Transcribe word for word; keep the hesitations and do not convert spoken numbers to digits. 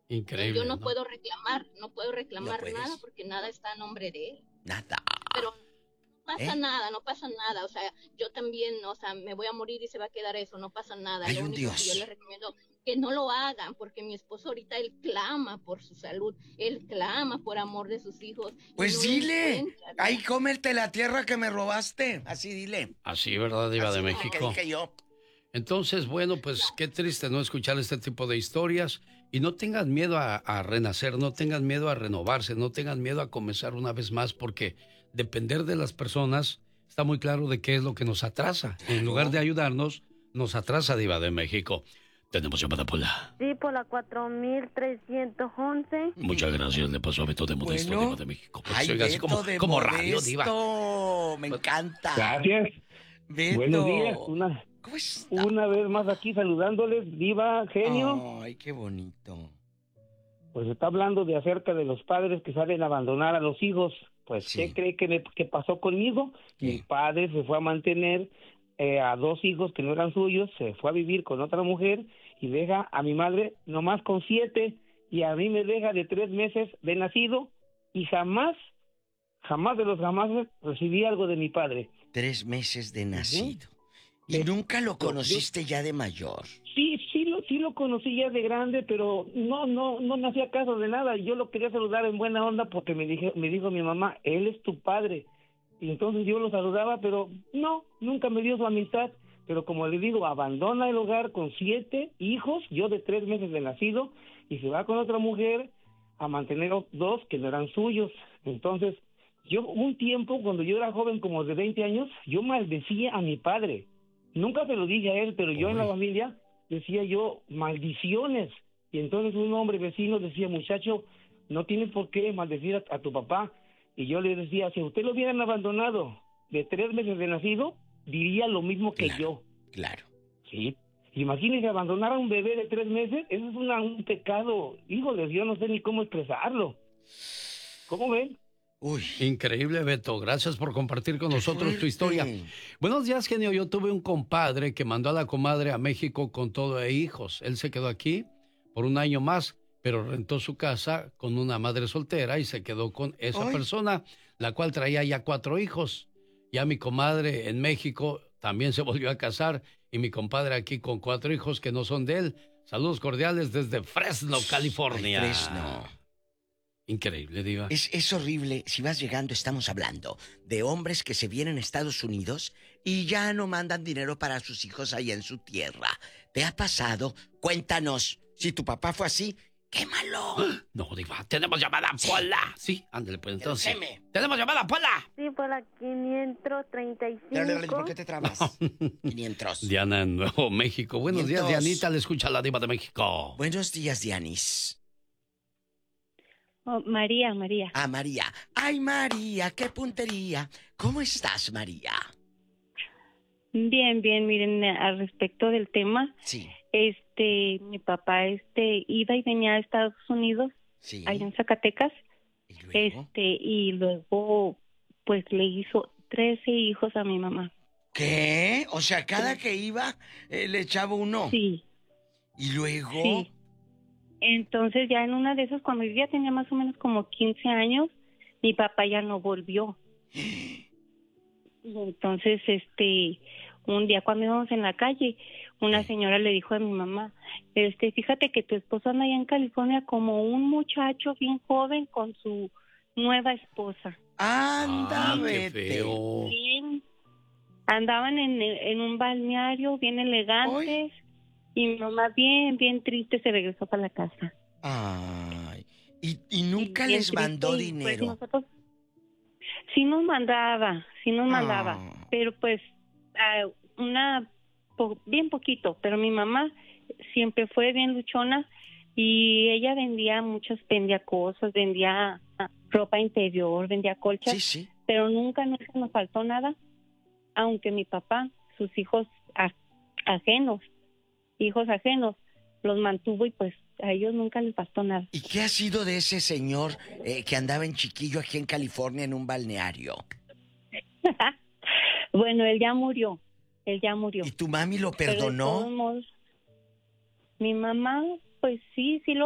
Increíble, Yo no ¿no? puedo reclamar, no puedo No reclamar nada puedes. porque nada está a nombre de él. Nada. Pero no pasa ¿Eh? nada, no pasa nada. O sea, yo también, o sea, me voy a morir y se va a quedar eso, no pasa nada. Hay Lo un único que yo les Dios. recomiendo que no lo hagan, porque mi esposo ahorita él clama por su salud, él clama por amor de sus hijos y Pues no lo dile. encuentra. Ahí cómete la tierra que me robaste. Así dile. Así, ¿verdad, Diva de Así dile que México? dije yo. Entonces, bueno, pues qué triste no escuchar este tipo de historias y no tengan miedo a, a renacer, no tengan miedo a renovarse, no tengan miedo a comenzar una vez más porque depender de las personas está muy claro de qué es lo que nos atrasa. En lugar de ayudarnos, nos atrasa, Diva de México. Tenemos llamada, Pola. Sí, por la cuatro mil trescientos once. Muchas gracias, le pasó a Beto de Modesto, Bueno. Diva de México. Pues, Ay, oiga, así Beto como, de como radio, Diva. Modesto. Me encanta. Gracias. Beto. Buenos días. Una, ¿Cómo está? una vez más aquí saludándoles, Diva, genio. Ay, qué bonito. Pues está hablando de acerca de los padres que salen a abandonar a los hijos. Pues, Sí. ¿qué cree que, me, que pasó conmigo? ¿Qué? Mi padre se fue a mantener eh, a dos hijos que no eran suyos, se fue a vivir con otra mujer y deja a mi madre nomás con siete y a mí me deja de tres meses de nacido y jamás, jamás de los jamás recibí algo de mi padre. Tres meses de nacido. De- ¿Y nunca lo yo- conociste ya de mayor? Sí, sí lo, sí lo conocí ya de grande, pero no, no, no me hacía caso de nada. Yo lo quería saludar en buena onda porque me dije, me dijo mi mamá, él es tu padre. Y entonces yo lo saludaba, pero no, nunca me dio su amistad. Pero como le digo, abandona el hogar con siete hijos, yo de tres meses de nacido, y se va con otra mujer a mantener dos que no eran suyos. Entonces, yo un tiempo, cuando yo era joven, como de veinte años, yo maldecía a mi padre. Nunca se lo dije a él, pero yo en la Uy. familia decía yo maldiciones. Y entonces un hombre vecino decía, muchacho, no tienes por qué maldecir a, a tu papá. Y yo le decía, si a usted lo hubieran abandonado de tres meses de nacido, diría lo mismo que Claro. yo. Claro. Sí. Imagínese abandonar a un bebé de tres meses, eso es una, un pecado. Híjole, yo no sé ni cómo expresarlo. ¿Cómo ven? Uy. Increíble, Beto. Gracias por compartir con Qué nosotros tu fuerte. historia. Buenos días, genio. Yo tuve un compadre que mandó a la comadre a México con todo e hijos. Él se quedó aquí por un año más, pero rentó su casa con una madre soltera y se quedó con esa Ay. persona, la cual traía ya cuatro hijos. Ya mi comadre en México también se volvió a casar y mi compadre aquí con cuatro hijos que no son de él. Saludos cordiales desde Fresno, California. Ay, Fresno. Increíble, Diva. Es, es horrible. Si vas llegando, estamos hablando de hombres que se vienen a Estados Unidos y ya no mandan dinero para sus hijos allá en su tierra. ¿Te ha pasado? Cuéntanos. Si tu papá fue así, quémalo. No, Diva, tenemos llamada, Pola. Sí, ándale, pues entonces. queme. Tenemos llamada, Pola. Sí, por la quinientos treinta y cinco. ¿Por qué te trabas? quinientos. Diana en Nuevo México. Buenos días, quinientos. Dianita, le escucha la Diva de México. Buenos días, Dianis. Oh, María, María. Ah, María. Ay, María, qué puntería. ¿Cómo estás, María? Bien, bien, miren, al respecto del tema, Sí, este, mi papá, este, iba y venía a Estados Unidos, sí. allá en Zacatecas, ¿Y luego? este, y luego, pues, le hizo trece hijos a mi mamá. ¿Qué? O sea, cada que iba, eh, le echaba uno. Sí, ¿Y luego? sí. Entonces, ya en una de esas, cuando yo ya tenía más o menos como quince años, mi papá ya no volvió. Y entonces, este, un día cuando íbamos en la calle, una señora le dijo a mi mamá, este, fíjate que tu esposo anda allá en California como un muchacho bien joven con su nueva esposa. ¡Anda, Ah, qué vete! feo. Bien, andaban en, en un balneario bien elegantes y mi mamá bien, bien triste se regresó para la casa. Ay. ¿Y, y nunca Bien les triste, mandó y, pues, dinero? nosotros sí nos mandaba, sí nos mandaba, Ah. pero pues ah, una po- bien poquito, pero mi mamá siempre fue bien luchona y ella vendía muchas, vendía cosas, vendía ah, ropa interior, vendía colchas, Sí, sí. pero nunca nunca nos faltó nada, aunque mi papá, sus hijos a- ajenos, hijos ajenos, los mantuvo y pues a ellos nunca les faltó nada. ¿Y qué ha sido de ese señor eh, que andaba en chiquillo aquí en California en un balneario? Bueno, él ya murió, él ya murió. ¿Y tu mami lo Pero de perdonó? todos modos, mi mamá, pues sí, sí lo